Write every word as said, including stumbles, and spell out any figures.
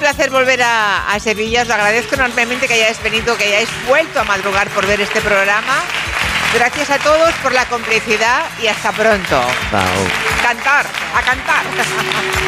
placer volver a, a Sevilla. Os agradezco enormemente que hayáis venido, que hayáis vuelto a madrugar por ver este programa. Gracias a todos por la complicidad y hasta pronto. Wow. Cantar, a cantar.